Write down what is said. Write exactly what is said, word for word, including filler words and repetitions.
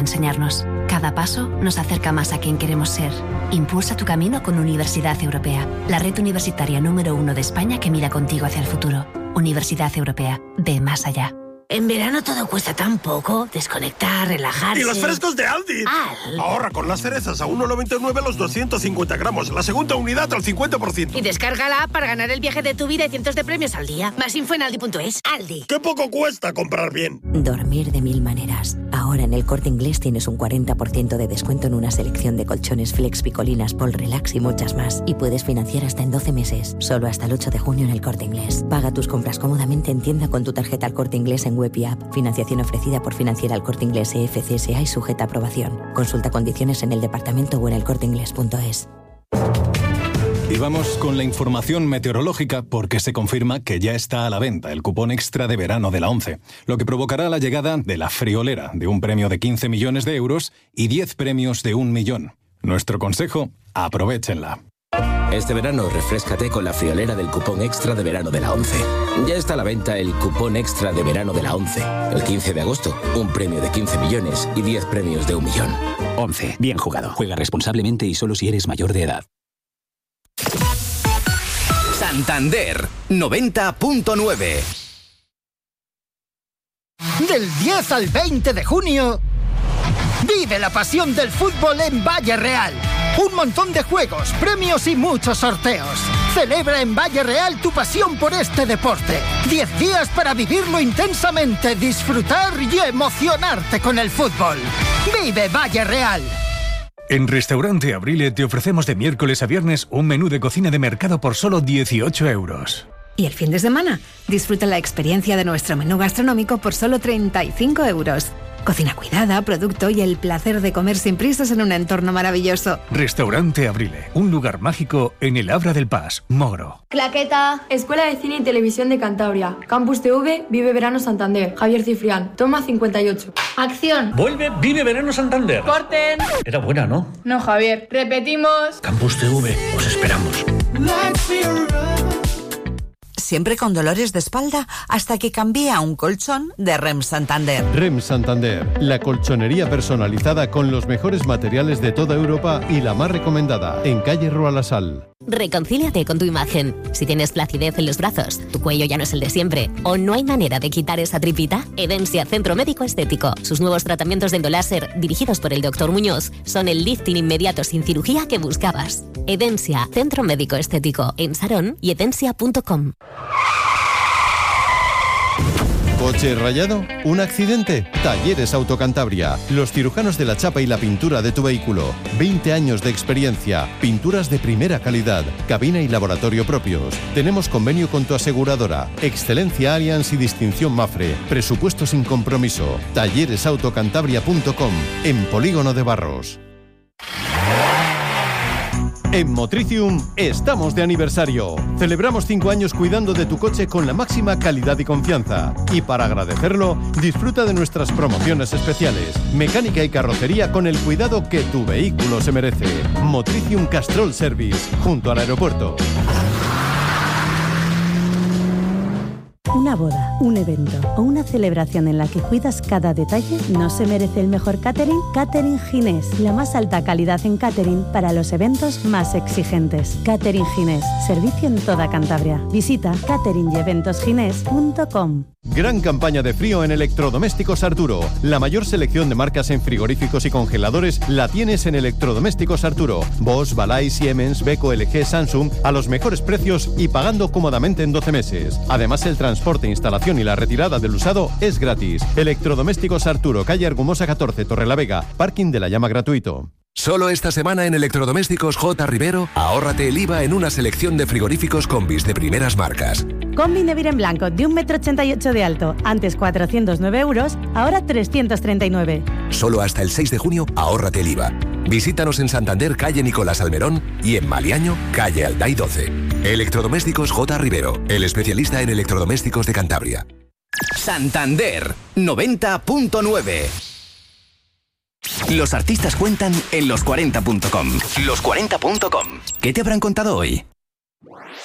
enseñarnos. Cada paso nos acerca más a quien queremos ser. Impulsa tu camino con Universidad Europea, la red universitaria número uno de España que mira contigo hacia el futuro. Universidad Europea, ve más allá. En verano todo cuesta tan poco. Desconectar, relajarse... ¡Y los frescos de Aldi! Aldi. Ahorra con las cerezas a uno noventa y nueve los doscientos cincuenta gramos. La segunda unidad al cincuenta por ciento. Y descarga la app para ganar el viaje de tu vida y cientos de premios al día. Más info en aldi punto es. Aldi. ¡Qué poco cuesta comprar bien! Dormir de mil maneras. Ahora en el Corte Inglés tienes un cuarenta por ciento de descuento en una selección de colchones Flex, Picolinas, Pol Relax y muchas más. Y puedes financiar hasta en doce meses. Solo hasta el ocho de junio en el Corte Inglés. Paga tus compras cómodamente en tienda con tu tarjeta al Corte Inglés en web y app. Financiación ofrecida por Financiera El Corte Inglés E F C S A y sujeta a aprobación. Consulta condiciones en el departamento o en el corte inglés punto es. Y vamos con la información meteorológica porque se confirma que ya está a la venta el cupón extra de verano de la ONCE, lo que provocará la llegada de la friolera de un premio de quince millones de euros y diez premios de un millón. Nuestro consejo, aprovéchenla. Este verano refréscate con la friolera del cupón extra de verano de la ONCE. Ya está a la venta el cupón extra de verano de la ONCE. El quince de agosto, un premio de quince millones y diez premios de un millón. ONCE, bien jugado. Juega responsablemente y solo si eres mayor de edad. Santander noventa punto nueve. Del diez al veinte de junio, vive la pasión del fútbol en Valle Real. Un montón de juegos, premios y muchos sorteos. Celebra en Valle Real tu pasión por este deporte. Diez días para vivirlo intensamente, disfrutar y emocionarte con el fútbol. ¡Vive Valle Real! En Restaurante Abrile te ofrecemos de miércoles a viernes un menú de cocina de mercado por solo dieciocho euros. Y el fin de semana, disfruta la experiencia de nuestro menú gastronómico por solo treinta y cinco euros. Cocina cuidada, producto y el placer de comer sin prisas en un entorno maravilloso. Restaurante Abrile, un lugar mágico en el Abra del Pas, Mogro. Claqueta, Escuela de Cine y Televisión de Cantabria, Campus T V, Vive Verano Santander, Javier Cifrián, toma cincuenta y ocho. ¡Acción! Vuelve Vive Verano Santander. ¡Corten! Era buena, ¿no? No, Javier, repetimos. Campus T V, os esperamos. Siempre con dolores de espalda hasta que cambié a un colchón de Rem Santander. Rem Santander, la colchonería personalizada con los mejores materiales de toda Europa y la más recomendada, en calle Rua La Sal. Reconcíliate con tu imagen. Si tienes flacidez en los brazos, tu cuello ya no es el de siempre, o no hay manera de quitar esa tripita, Edensia Centro Médico Estético. Sus nuevos tratamientos de endoláser, dirigidos por el doctor Muñoz, son el lifting inmediato sin cirugía que buscabas. Edensia Centro Médico Estético, en Sarón y edensia punto com. ¿Coche rayado? ¿Un accidente? Talleres Autocantabria. Los cirujanos de la chapa y la pintura de tu vehículo. veinte años de experiencia. Pinturas de primera calidad. Cabina y laboratorio propios. Tenemos convenio con tu aseguradora. Excelencia Allianz y distinción Mafre. Presupuesto sin compromiso. talleres autocantabria punto com. En Polígono de Barros. En Motricium estamos de aniversario. Celebramos cinco años cuidando de tu coche con la máxima calidad y confianza. Y para agradecerlo, disfruta de nuestras promociones especiales. Mecánica y carrocería con el cuidado que tu vehículo se merece. Motricium Castrol Service, junto al aeropuerto. Una boda, un evento o una celebración en la que cuidas cada detalle, ¿no se merece el mejor catering? Catering Ginés, la más alta calidad en catering para los eventos más exigentes. Catering Ginés, servicio en toda Cantabria. Visita catering y eventos ginés punto com. Gran campaña de frío en Electrodomésticos Arturo. La mayor selección de marcas en frigoríficos y congeladores la tienes en Electrodomésticos Arturo. Bosch, Balay, Siemens, Beko, L G, Samsung a los mejores precios y pagando cómodamente en doce meses. Además, el transporte, instalación y la retirada del usado es gratis. Electrodomésticos Arturo, calle Argumosa catorce, Torrelavega. Parking de la Llama gratuito. Solo esta semana en Electrodomésticos J. Rivero, ahórrate el I V A en una selección de frigoríficos Combis de primeras marcas. Combi Nevir en blanco de un metro ochenta y ocho de alto, antes cuatrocientos nueve euros, ahora trescientos treinta y nueve. Solo hasta el seis de junio, ahórrate el I V A. Visítanos en Santander, calle Nicolás Almerón, y en Maliaño, calle Alday doce. Electrodomésticos J. Rivero, el especialista en electrodomésticos de Cantabria. Santander noventa punto nueve. Los artistas cuentan en los cuarenta punto com. los cuarenta punto com. ¿Qué te habrán contado hoy?